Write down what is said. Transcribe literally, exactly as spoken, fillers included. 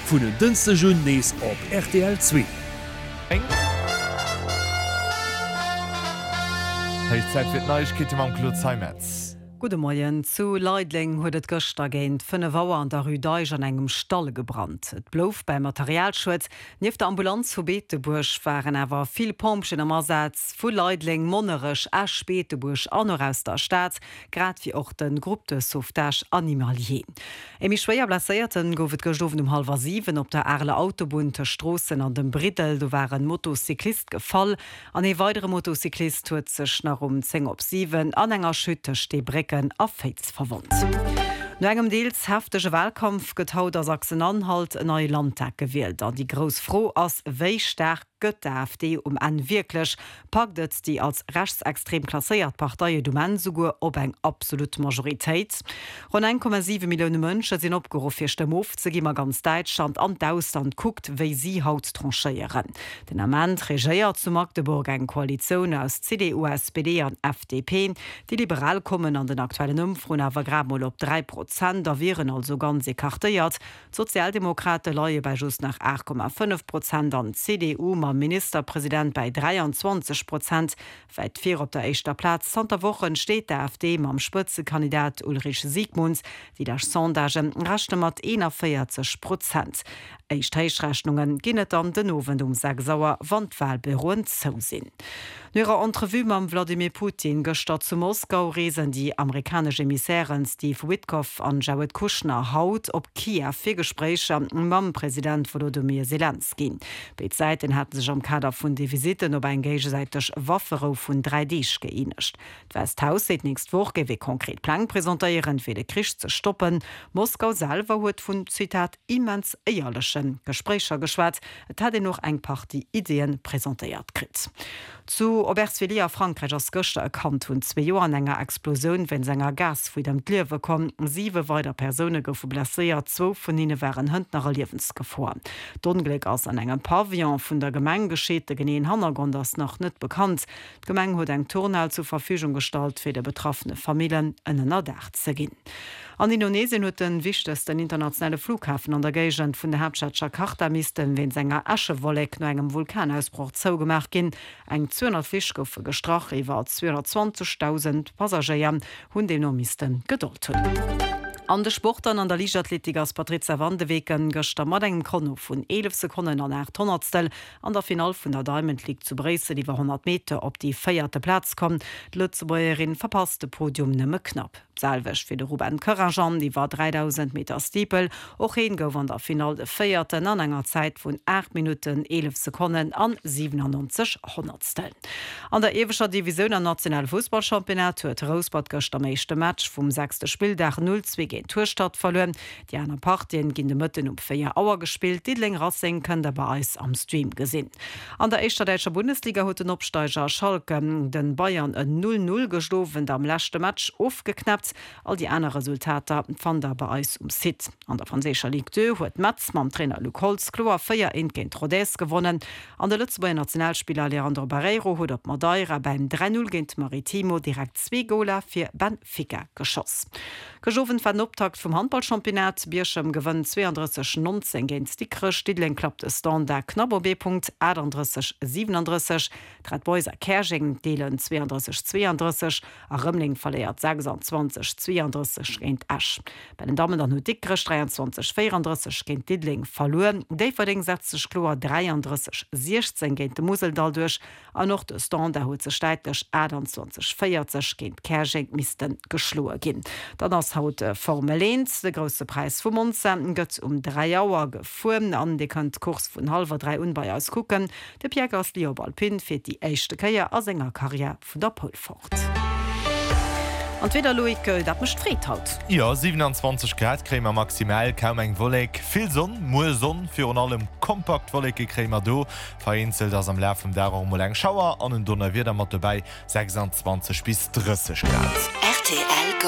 vun den dënste Jun nees op R T L zwei. Heichzeit fir Neuigkeiten am Claude Seimetz. Gute Morgen. Zu Leidling huet et Göster géint fënne Wawer an der Rue Deich an engem Stall gebrannt. Et blouf bei Materialschutz. Nief der Ambulanz vu Beetebusch waren awer viel Pompchen am Ersatz, vu Leidling, Monnerech, Asch, Beetebusch, an aus der Stadt, grad wie och den Gruppe de Sauvetage Animalier. Emi schwéier blaséierten goufet gestofen um halber sieben op der Arle Autobahn der Strossen an dem Bridel, do waren Motocyklist gefall, an e weitere Motocyklist huet sech nach um zehn op sieben an enger Schütte ste Brecken Affeits verwont. No engem deels heftege Wahlkampf getaut der Sachsen-Anhalt en neue Landtag gewählt, an die gross froh ass wéi stark gëtt der AfD um en wirklich paktet die als rechtsextrem klasseiert Partei Domain sogur op eng absolut Majoritéit. Rund ein Komma sieben Millionen Mënsche sinn opgerufen fir Stimme aufzugeben, ganz Deutschland an d'Ausland guckt, wéi sie haut trancheieren. Den Amend regéiert zu Magdeburg eng Koalition aus C D U, S P D an F D P. Die Liberal kommen an den aktuellen Umfragen awer grabmol op drei Prozent, da wären also ganz ekarteiert. Sozialdemokrate leie bei just nach acht Komma fünf Prozent an C D U ma Ministerpräsident bei dreiundzwanzig Prozent. Weit vier op der echter Platz. Santa Wochen steht der AfD am Spitzenkandidat Ulrich Siegmunds, die der Sondage rachte mat einundvierzig Prozent. Eichteichrechnungen ginnet an den Owen um sechs sauer Wandwahlberoen zousinn. Nurer Entrevue mam Wladimir Putin gestart zu Moskau reesen die amerikanische Emissären Steve Witkoff an Jared Kushner haut op Kiew fir Gespräche mam Präsident Volodymyr Zelensky. Beide Seiten hatten sich am Kader vun de Visiten op ein gegenseiteg Waffero vun drei Dich geeinigt. D' Westhaus seit nächst Woche gewe konkret Plan präsentieren fir de Krisch zu stoppen. Moskau selber huet vun Zitat immens eierlechen Gesprächer geschwat, et hat noch eng paar die Ideen präsentiert krit. Zu Aubervilliers a Frankreich as Göster erkannt hunn zwei Joer an enger Explosion, wenn senger Gas vu dem Liewe kom. Sieve weiter Personen goufe blessiert, zwo vun ihnen waren hëndnerer Liwensgefahr. D'Unglück ass an engem Pavillon vun der Gemeng geschéet, de geneen Hannergrund ass noch net bekannt. D'Gemeng huet eng Turnal zur Verfügung gestalt fir de betroffene Familien ënnen Erdach ze ginn. An Indonesien huet den wichtesten internationale Flughafen an der Gegend vun der Hauptstadt Jakarta misisten, wenn senger Aschewolleck no engem Vulkanausbruch zougemerk gin. Eng zweihundert Fischgoffe gestrach iwwer zweihundertzwanzigtausend Passagier hunn de no misisten geduld hunn. An de Sportern an der Ligathletik als Patricia Wandeweken gëster mat engem Konno vun elf Sekunden an acht Hundertstel an der Final vun der Diamond League zu Bresel iwwer hundert Meter op die feierte Platz kom. D'Lützebäuerin verpasste Podium nëmme knapp. Salwech fir de Ruben Karajan, die war dreitausend Meter Stiepel, och een gouf an der Final de feierten an enger Zeit vun acht Minuten elf Sekunden an siebenundneunzig Hundertstel. An der ewescher Division am National Fußballchampionat huet Rosbad gëcht am meeschte Match vum sechste Spieldach null zwei gegen Tourstadt verloren. Die anderen Partien ginn de Mëtten um vier Auer gespielt, Diedling Racing können dabei eis am Stream gesinn. An der Echterdeutscher Bundesliga huet den Opsteiger Schalke den Bayern en null null gestofen am letzte Match aufgeknappt. All die anderen Resultate fand er bei eis um Sit. An der Französischer Ligue zwei huet Metz mam Trainer Luc Holz klar vier eins gegen Rodez gewonnen. An der Lützebäuer Nationalspieler Leandro Barreiro huet op Madeira beim drei null gegen Maritimo direkt zwei Goler für Benfica geschoss. Geschoven van Optakt vom Handballchampionat Bierschem gewënn zweiunddreißig neunzehn gegen Stickrech, Diedling klappt es dann der Knabber B-Punkt einunddreißig siebenunddreißig, Tretbeuser Kersching delen zweiunddreißig zweiunddreißig, a Römling verliert sechsundzwanzig zweiunddreißig gegen Asch. Bei den Damen dann nur Dickrech dreiundzwanzig vierunddreißig gegen Diedling verloren. Deverding setzt sich klar dreiunddreißig sechzehn gegen den Museldal durch, an noch der Stand der Hutze steitlich einundzwanzig vierzig gegen Kersching missten geschlagen gehen. Dann als haut Formel eins, der große Preis vom Monza, gëtt um drei Auer gefuhren, an die könnt Kurs von halber drei unbei aus gucken. Der Pierre Gasly op Alpin fir die echte Keier a senger Karriere von der Pol fort. Und wieder Loik, dat mecht friet haut. Ja, siebenundzwanzig Grad krämer maximal, kaum eng Wolleck, viel Sonn, Moe Sonn, für an allem kompakt Wollecke krämer do, vereinzelt as am Lauf vom Darum mo eng Schauer, an den Donner wieder mat dabei sechsundzwanzig bis dreißig Grad. R T L